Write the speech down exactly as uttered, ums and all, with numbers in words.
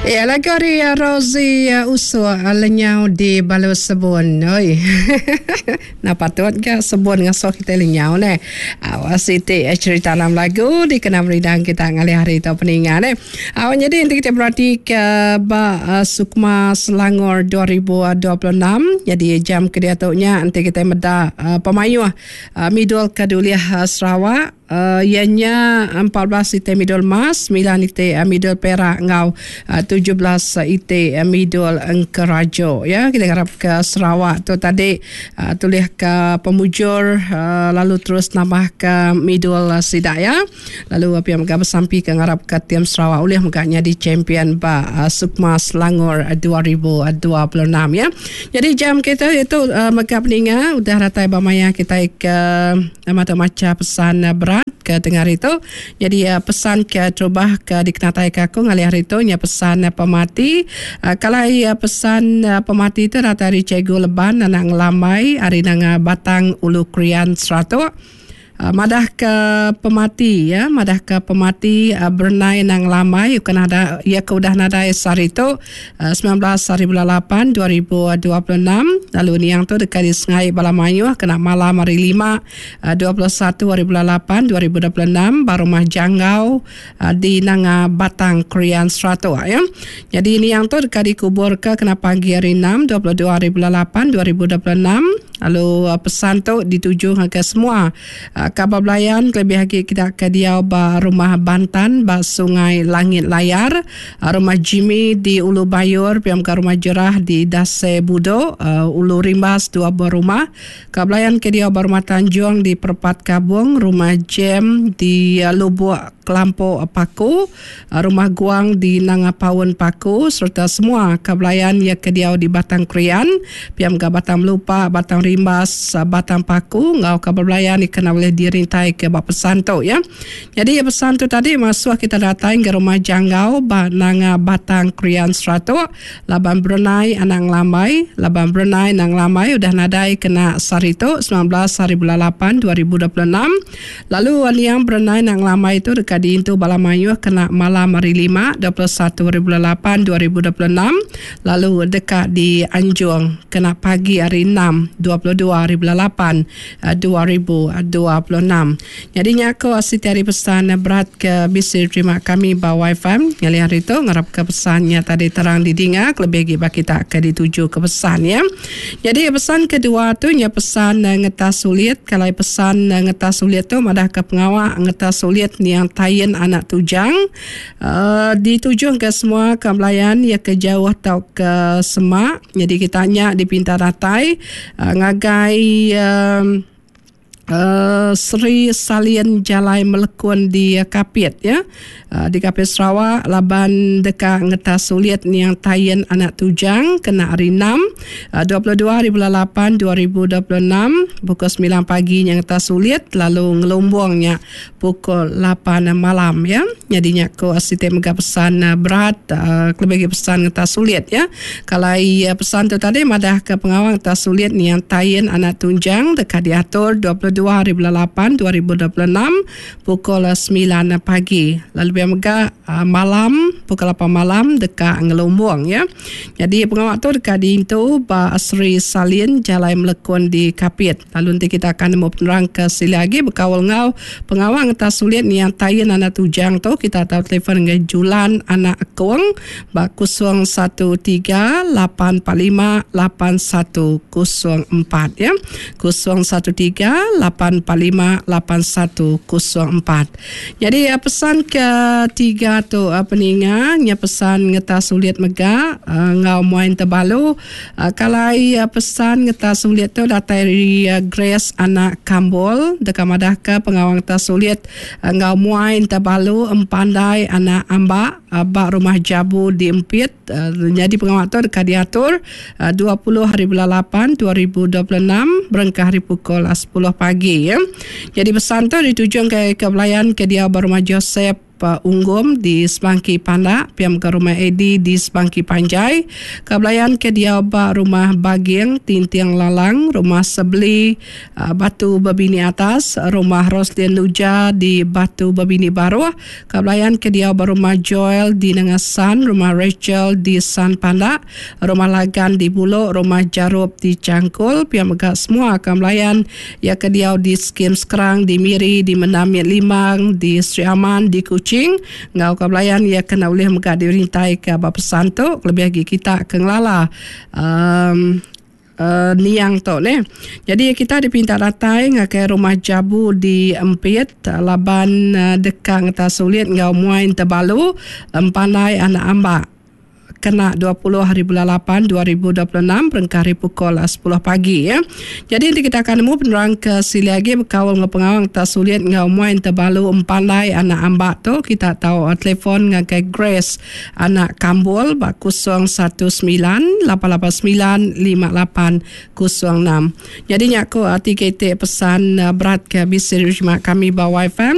Ya, lagu hari uh, Rosie uh, usul uh, lenyau di Balu Sebun. Oi. Nah, patut ke sebun ngasuh kita lenyau ni. Awas itu uh, cerita dalam lagu dikenal ridang kita ngali hari itu peningan ni. Awan jadi nanti kita berarti ke ba uh, Sukma Selangor dua ribu dua puluh enam. Jadi jam kediatuknya nanti kita meda uh, pemayu uh, Midul Keduliah uh, Sarawak. Uh, ianya empat belas ite midul mas, sembilan ite uh, midul perak ngau, uh, tujuh belas ite uh, midul engkerajo. Ya, kita harap ke Sarawak tu tadi uh, tulis ke pemujur, uh, lalu terus nambah ke midul uh, sidaya, lalu apa yang mereka bersampi ke ngarap ke tim Sarawak oleh makanya di champion ba uh, Sukma Selangor uh, dua ribu dua puluh enam. Ya, jadi jam kita itu uh, mereka peninga udah ratai bamaya kita ke uh, mata-maca pesan uh, berat ke dengar itu. Jadi uh, pesan ke terubah ke dikenatai kaku ngali hari itu nya pesan uh, pemati. Uh, kalau uh, pesan uh, pemati itu ratari cikgu leban anak ngelamai hari nang batang ulu krian seratus. Uh, madah ke pemati ya, madah ke pemati uh, bernai nang lamai kena ada ia ke udah nada sari itu uh, sembilan belas hari bulan lapan dua ribu dua puluh enam. Lalu ni yang tu dekat di Sengai Balamayu kena malam hari lima uh, dua puluh satu hari bulan lapan dua ribu dua puluh enam baru mah janggau uh, di nang uh, batang Krian Serato ya. Jadi ni yang tu dekat dikubur ke kena pagi hari enam dua puluh dua hari bulan lapan dua ribu dua puluh enam. Lalu uh, pesan tu dituju ke semua uh, kabar belayan lebih lagi kita ke dia ba rumah Bantan ba Sungai Langit Layar, uh, rumah Jimmy di Ulu Bayur, piam ke rumah Jerah di Dase Budo, uh, Ulu Rimbas dua buah rumah. Kabelayan ke dia ba rumah Tanjung di Perpat Kabung, rumah Jem di uh, Lubuk Kelampo Paku, uh, rumah Guang di Nangapawun Paku, serta semua kabelayan ya ke dia di Batang Krian, piam ke Batang Lupa, Batang Rimbas, uh, Batang Paku, ngau kabelayan ikena boleh dirintai ke bak pesan tu ya. Jadi ya pesan tu tadi masuk kita datang ke rumah Janggau ba nang Batang Krian Serato, laban berenai anang lamai, laban berenai nang lamai udah nadai kena sarito sembilan belas hari bulan lapan dua ribu dua puluh enam. Lalu yang berenai nang lamai itu dekat di Intu Balamayu kena malam hari lima dua puluh satu hari bulan lapan dua ribu dua puluh enam. Lalu dekat di Anjung kena pagi hari enam dua puluh dua hari bulan lapan dua ribu dua puluh enam. Jadi aku asyik cari pesan berat ke bisir terima kami bawa F M ngali hari itu ngarap ke pesannya tadi terang didinga lebih bagi kita ke dituju ke pesan ya. Jadi pesan kedua tu nya pesan ngetas sulit. Kalau pesan ngetas sulit tu madah ke pengawal ngetas sulit ni yang tayin anak tujang uh, dituju ke semua kebelayan ya ke jauh tau ke semak. Jadi kita nya dipinta ratai uh, ngagai um, Uh, Seri Salien Jalai Melekun di uh, Kapit ya, uh, di Kapit Sarawak laban dekat ngetas sulit ni yang tayin anak tujang kena hari enam uh, dua puluh dua hari bulan lapan dua ribu dua puluh enam pukul sembilan pagi yang ngetas sulit lalu ngelumbungnya pukul lapan malam ya. Jadinya ko asite mega pesan uh, berat uh, lebih pesan ngetas sulit ya. Kalau uh, pesan tu tadi madah ke pengawal ngetas sulit ni yang tayin anak tujang dekat diatur dua puluh dua hari bulan lapan dua ribu dua puluh enam pukul sembilan pagi. Lalu biar mega uh, malam pukul lapan malam dekat ngelumbung ya. Jadi pengawal tu dekat di itu ba Seri Salien Jalai Melekun di Kapit. Lalu nanti kita akan mau penerang ke sili lagi berkawal ngau pengawal ngetas sulit ni yang tayin anak tujang tu kita tahu telefon dengan Julan anak Kuang ba kosong satu tiga lapan empat lima lapan satu kosong empat ya. kosong satu tiga lapan empat lima lapan satu kosong empat. Jadi uh, pesan ketiga tu uh, peninga nya pesan ngetas sulit mega uh, ngau muain terbalu uh, kalau uh, pesan ngetas sulit tu datari uh, Grace anak Kambol dekat madah ke pengawal ngetas sulit uh, ngau muain terbalu empandai anak Amba uh, bak rumah Jabu di Empit. Uh, jadi pengawal tu dekat diatur uh, dua puluh hari bulan lapan dua ribu dua puluh enam berengkah hari pukul sepuluh pagi ya. Jadi pesan tu dituju ke kebelayan ke dia Rumah Joseph uh, Unggum di Sebangki Pandak, piam ke rumah Edi di Sebangki Panjai, kabelayan ke dia ba rumah Baging Tintiang Lalang, rumah Sebeli uh, Batu Babini Atas, rumah Roslin Luja di Batu Babini Baru, kabelayan ke dia ba rumah Joel di Nengasan, rumah Rachel di San Pandak, rumah Lagan di Buluk, rumah Jarub di Cangkul, piam megak semua kabelayan ya ke dia di Skim Sekerang, di Miri, di Menamit Limang, di Sri Aman, di Kuching, ngau kabelayan ya kena boleh megak dirintai ke apa pesan tu, lebih lagi kita ke ngelala um, uh, niang tu ne. Jadi kita dipinta ratai ngakai rumah Jabu di Empit, laban uh, dekang ta sulit ngau muain terbalu, empanai anak ambak. Kena dua puluh hari bulan lapan dua ribu dua puluh enam berengkari pukul sepuluh pagi ya. Jadi nanti kita akan nemu penerang ke sili lagi berkawal dengan pengawang tak sulit ngau muain terbalu empandai anak ambak tu kita tahu uh, telefon ngakai Grace anak Kambul ba kosong satu sembilan lapan lapan sembilan lima lapan kosong enam. Jadi nyak ko uh, tiga pesan uh, berat ke bisir kami ba Wi-Fi